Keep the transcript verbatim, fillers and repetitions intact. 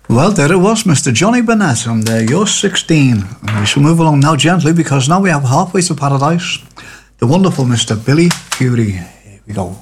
Well, there it was, Mister Johnny Burnett and uh, You're sixteen. And we shall move along now gently because now we have Halfway to Paradise, the wonderful Mister Billy Fury. Here we go.